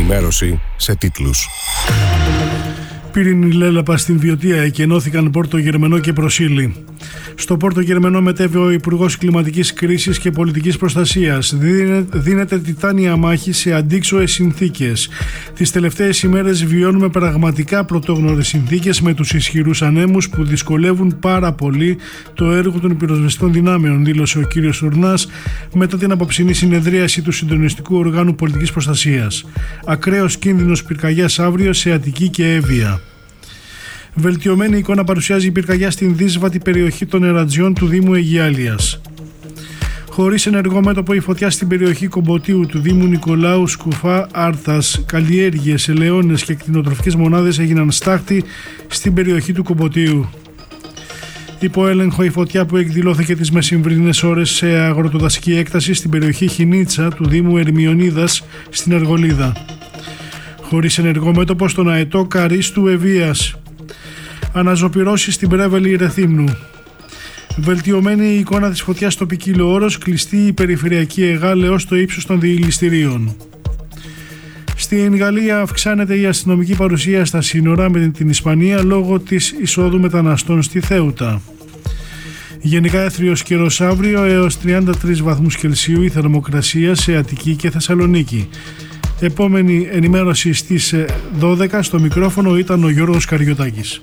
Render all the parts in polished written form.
ενημέρωση σε τίτλους. Πύρινη λέλαπα στην Βιωτία, εκενώθηκαν Πόρτο Γερμενό και Προσήλη. Στο Πόρτο Γερμενό μετέβη ο Υπουργός Κλιματικής Κρίσης και Πολιτικής Προστασίας. Δίνεται τιτάνια μάχη σε αντίξωες συνθήκες. Τις τελευταίες ημέρες βιώνουμε πραγματικά πρωτόγνωρες συνθήκες με τους ισχυρούς ανέμους που δυσκολεύουν πάρα πολύ το έργο των πυροσβεστικών δυνάμεων, δήλωσε ο κ. Τουρνάς μετά την απόψινή συνεδρίαση του Συντονιστικού Οργάνου Πολιτικής Προστασίας. Ακραίος κίνδυνος πυρκαγιάς αύριο σε Αττική και Εύβοια. Βελτιωμένη εικόνα παρουσιάζει η πυρκαγιά στην δύσβατη περιοχή των Ερατζιών του Δήμου Αιγιάλειας. Χωρίς ενεργό μέτωπο η φωτιά στην περιοχή Κομποτίου του Δήμου Νικολάου Σκουφά Άρθας, καλλιέργειες, ελαιώνες και κτηνοτροφικές μονάδες έγιναν στάχτη στην περιοχή του Κομποτίου. Υπό έλεγχο η φωτιά που εκδηλώθηκε τις μεσημβρινές ώρες σε αγροτοδασική έκταση στην περιοχή Χινίτσα του Δήμου Ερμιονίδας στην Αργολίδα. Χωρίς ενεργό μέτωπο στον αετό Καρίστου Ευβίας. Αναζωπυρώσεις στην Πρέβελη Ρεθύμνου. Βελτιωμένη η εικόνα της φωτιάς στο Ποικίλο Όρος, κλειστή η περιφερειακή ΕΓΑΛ έως το ύψος των διηληστηρίων. Στην Γαλλία αυξάνεται η αστυνομική παρουσία στα σύνορα με την Ισπανία λόγω της εισόδου μεταναστών στη Θέουτα. Γενικά έθριος καιρός αύριο, έως 33 βαθμούς Κελσίου η θερμοκρασία σε Αττική και Θεσσαλονίκη. Επόμενη ενημέρωση στις 12, στο μικρόφωνο ήταν ο Γιώργος Καριωτάκης.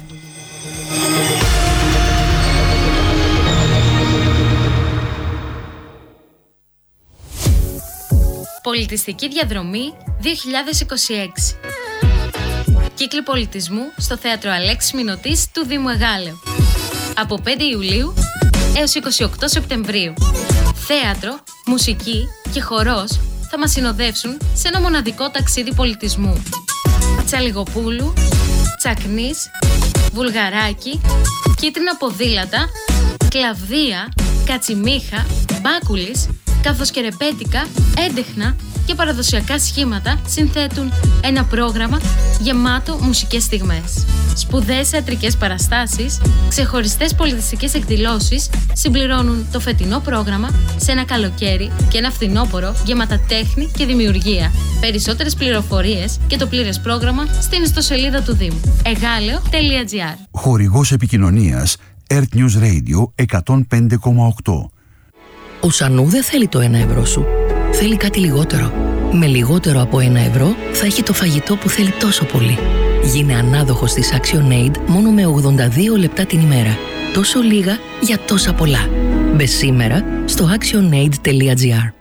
Πολιτιστική διαδρομή 2026. Κύκλοι πολιτισμού στο Θέατρο Αλέξης Μηνωτής του Δήμου Εγάλεου. Από 5 Ιουλίου έως 28 Σεπτεμβρίου. Θέατρο, μουσική και χορός θα μας συνοδεύσουν σε ένα μοναδικό ταξίδι πολιτισμού. Τσαλιγοπούλου, Τσακνής, Βουλγαράκι, Κίτρινα Ποδήλατα, Κλαβδία, Κατσιμίχα, Μπάκουλης, καθώς και ρεμπέτικα, έντεχνα και παραδοσιακά σχήματα συνθέτουν ένα πρόγραμμα γεμάτο μουσικές στιγμές. Σπουδαίες θεατρικές παραστάσεις, ξεχωριστές πολιτιστικές εκδηλώσεις συμπληρώνουν το φετινό πρόγραμμα σε ένα καλοκαίρι και ένα φθινόπωρο γεμάτα τέχνη και δημιουργία. Περισσότερες πληροφορίες και το πλήρες πρόγραμμα στην ιστοσελίδα του Δήμου egaleo.gr. Χορηγός επικοινωνίας Earth News Radio 105,8. Ο Σανού δεν θέλει το 1 ευρώ σου. Θέλει κάτι λιγότερο. Με λιγότερο από 1 ευρώ θα έχει το φαγητό που θέλει τόσο πολύ. Γίνε ανάδοχος της ActionAid μόνο με 82 λεπτά την ημέρα. Τόσο λίγα για τόσα πολλά. Μπες σήμερα στο actionaid.gr.